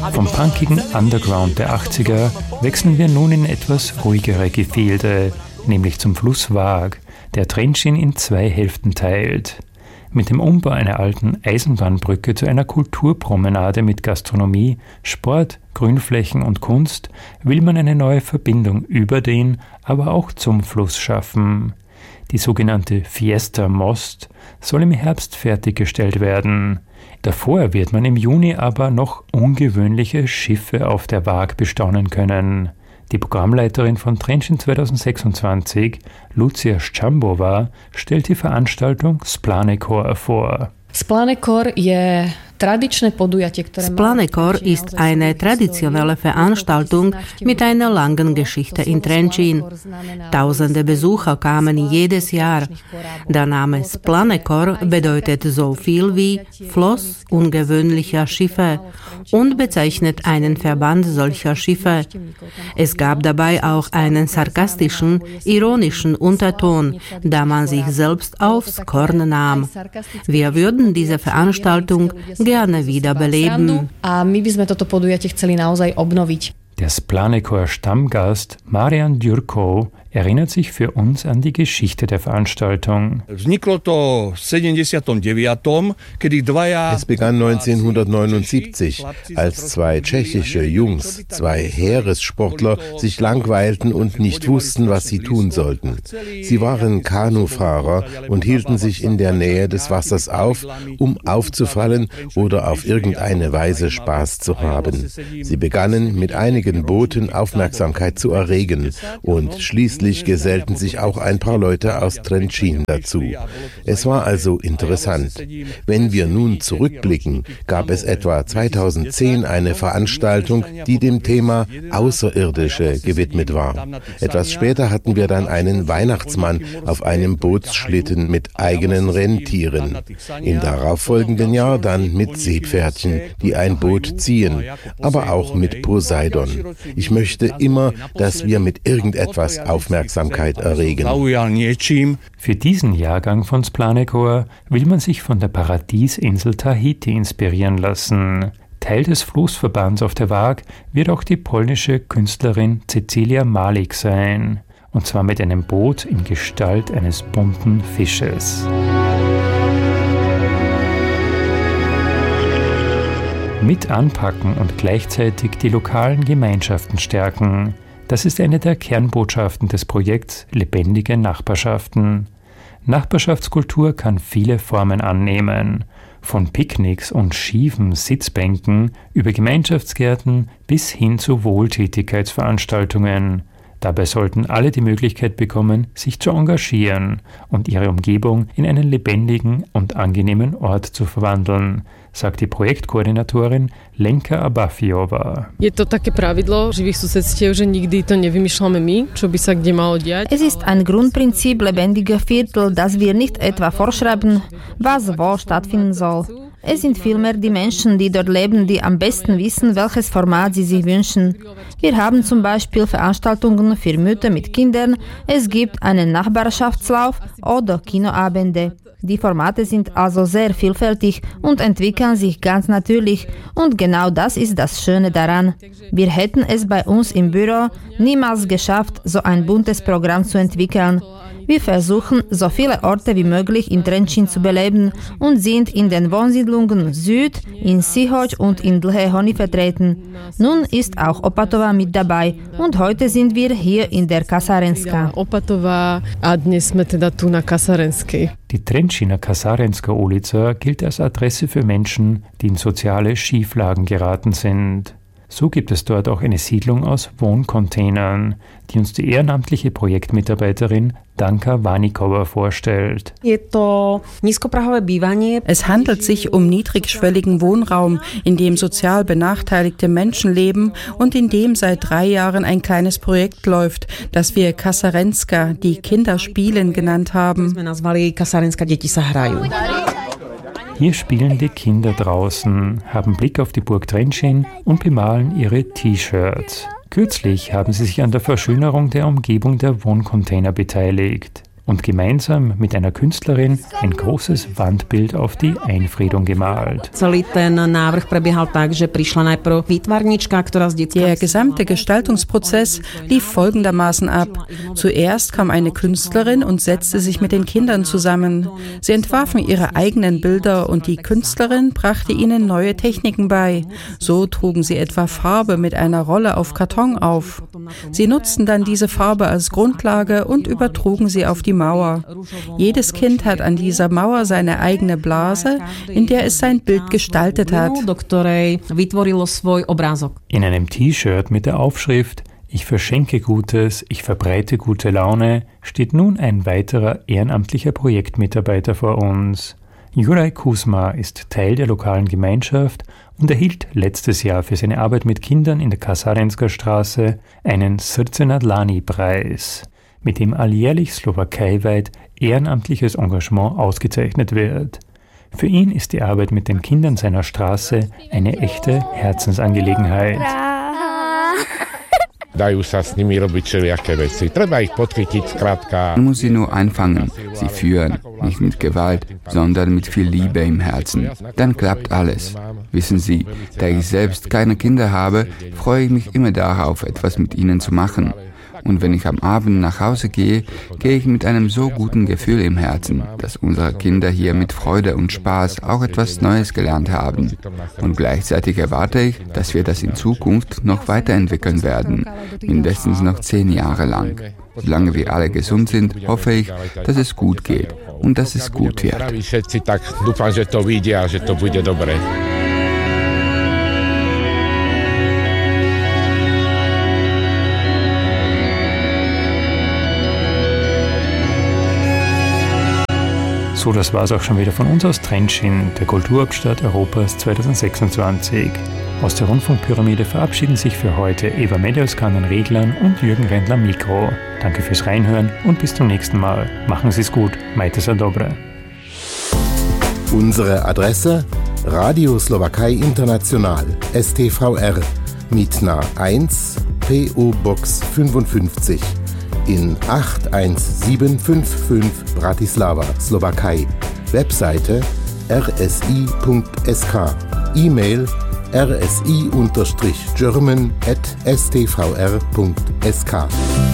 Vom punkigen Underground der 80er wechseln wir nun in etwas ruhigere Gefilde, nämlich zum Fluss Waag, der Trenčín in 2 Hälften teilt. Mit dem Umbau einer alten Eisenbahnbrücke zu einer Kulturpromenade mit Gastronomie, Sport, Grünflächen und Kunst will man eine neue Verbindung über den, aber auch zum Fluss schaffen. Die sogenannte Fiesta Most soll im Herbst fertiggestellt werden. Davor wird man im Juni aber noch ungewöhnliche Schiffe auf der Waag bestaunen können. Die Programmleiterin von Trenčín 2026, Lucia Ščambová, stellt die Veranstaltung Splanekor vor. Splanekor ist eine traditionelle Veranstaltung mit einer langen Geschichte in Trenčín. Tausende Besucher kamen jedes Jahr. Der Name Splanekor bedeutet so viel wie Floß ungewöhnlicher Schiffe und bezeichnet einen Verband solcher Schiffe. Es gab dabei auch einen sarkastischen, ironischen Unterton, da man sich selbst aufs Korn nahm. Wir würden diese Veranstaltung gerne wiederbeleben. Der Splanekor-Stammgast Marian Ďurkov erinnert sich für uns an die Geschichte der Veranstaltung. Es begann 1979, als 2 tschechische Jungs, 2 Heeressportler, sich langweilten und nicht wussten, was sie tun sollten. Sie waren Kanufahrer und hielten sich in der Nähe des Wassers auf, um aufzufallen oder auf irgendeine Weise Spaß zu haben. Sie begannen mit einigen Booten Aufmerksamkeit zu erregen und schließlich gesellten sich auch ein paar Leute aus Trenčín dazu. Es war also interessant. Wenn wir nun zurückblicken, gab es etwa 2010 eine Veranstaltung, die dem Thema Außerirdische gewidmet war. Etwas später hatten wir dann einen Weihnachtsmann auf einem Bootsschlitten mit eigenen Rentieren. Im darauffolgenden Jahr dann mit Seepferdchen, die ein Boot ziehen, aber auch mit Poseidon. Ich möchte immer, dass wir mit irgendetwas Aufmerksamkeit erregen. Für diesen Jahrgang von Splanekor will man sich von der Paradiesinsel Tahiti inspirieren lassen. Teil des Flussverbands auf der Waag wird auch die polnische Künstlerin Cecilia Malik sein. Und zwar mit einem Boot in Gestalt eines bunten Fisches. Mit anpacken und gleichzeitig die lokalen Gemeinschaften stärken. Das ist eine der Kernbotschaften des Projekts Lebendige Nachbarschaften. Nachbarschaftskultur kann viele Formen annehmen. Von Picknicks und schiefen Sitzbänken über Gemeinschaftsgärten bis hin zu Wohltätigkeitsveranstaltungen. Dabei sollten alle die Möglichkeit bekommen, sich zu engagieren und ihre Umgebung in einen lebendigen und angenehmen Ort zu verwandeln, sagt die Projektkoordinatorin Lenka Abafiová. Es ist ein Grundprinzip lebendiger Viertel, dass wir nicht etwa vorschreiben, was wo stattfinden soll. Es sind vielmehr die Menschen, die dort leben, die am besten wissen, welches Format sie sich wünschen. Wir haben zum Beispiel Veranstaltungen für Mütter mit Kindern, es gibt einen Nachbarschaftslauf oder Kinoabende. Die Formate sind also sehr vielfältig und entwickeln sich ganz natürlich und genau das ist das Schöne daran. Wir hätten es bei uns im Büro niemals geschafft, so ein buntes Programm zu entwickeln. Wir versuchen, so viele Orte wie möglich in Trenčín zu beleben und sind in den Wohnsiedlungen Süd, in Sihoj und in Dlhé Hony vertreten. Nun ist auch Opatova mit dabei und heute sind wir hier in der Kasarenská. Die Trenčíner Kasarenská ulica gilt als Adresse für Menschen, die in soziale Schieflagen geraten sind. So gibt es dort auch eine Siedlung aus Wohncontainern, die uns die ehrenamtliche Projektmitarbeiterin Danka Vanikova vorstellt. Es handelt sich um niedrigschwelligen Wohnraum, in dem sozial benachteiligte Menschen leben und in dem seit 3 Jahren ein kleines Projekt läuft, das wir Kasarenská, die Kinder spielen, genannt haben. Hier spielen die Kinder draußen, haben Blick auf die Burg Trenčín und bemalen ihre T-Shirts. Kürzlich haben sie sich an der Verschönerung der Umgebung der Wohncontainer beteiligt. und gemeinsam mit einer Künstlerin ein großes Wandbild auf die Einfriedung gemalt. Der gesamte Gestaltungsprozess lief folgendermaßen ab. Zuerst kam eine Künstlerin und setzte sich mit den Kindern zusammen. Sie entwarfen ihre eigenen Bilder und die Künstlerin brachte ihnen neue Techniken bei. So trugen sie etwa Farbe mit einer Rolle auf Karton auf. Sie nutzten dann diese Farbe als Grundlage und übertrugen sie auf die Mauer. Jedes Kind hat an dieser Mauer seine eigene Blase, in der es sein Bild gestaltet hat. In einem T-Shirt mit der Aufschrift „Ich verschenke Gutes, ich verbreite gute Laune“ steht nun ein weiterer ehrenamtlicher Projektmitarbeiter vor uns. Juraj Kuzma ist Teil der lokalen Gemeinschaft und erhielt letztes Jahr für seine Arbeit mit Kindern in der Kasarenska Straße einen Srce na dlani-Preis, mit dem alljährlich slowakeiweit ehrenamtliches Engagement ausgezeichnet wird. Für ihn ist die Arbeit mit den Kindern seiner Straße eine echte Herzensangelegenheit. Man muss sie nur einfangen, sie führen, nicht mit Gewalt, sondern mit viel Liebe im Herzen. Dann klappt alles. Wissen Sie, da ich selbst keine Kinder habe, freue ich mich immer darauf, etwas mit ihnen zu machen. Und wenn ich am Abend nach Hause gehe, gehe ich mit einem so guten Gefühl im Herzen, dass unsere Kinder hier mit Freude und Spaß auch etwas Neues gelernt haben. Und gleichzeitig erwarte ich, dass wir das in Zukunft noch weiterentwickeln werden, mindestens noch 10 Jahre lang. Solange wir alle gesund sind, hoffe ich, dass es gut geht und dass es gut wird. So, das war es auch schon wieder von uns aus Trenčín, der Kulturhauptstadt Europas 2026. Aus der Rundfunkpyramide verabschieden sich für heute Eva Medelskan an den Reglern und Jürgen Rendler am Mikro. Danke fürs Reinhören und bis zum nächsten Mal. Machen Sie es gut. Majte sa dobre. Unsere Adresse: Radio Slowakei International, STVR, Mitna 1, PO Box 55. In 81755 Bratislava, Slowakei. Webseite rsi.sk. E-Mail rsi-german@stvr.sk.